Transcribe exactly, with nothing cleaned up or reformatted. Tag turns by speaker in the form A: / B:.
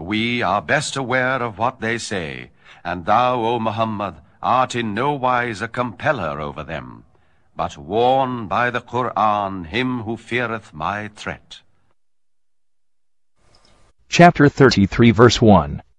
A: We are best aware of what they say, and thou, O Muhammad, art in no wise a compeller over them, but warn by the Qur'an him who feareth my threat.
B: Chapter thirty-three, verse one.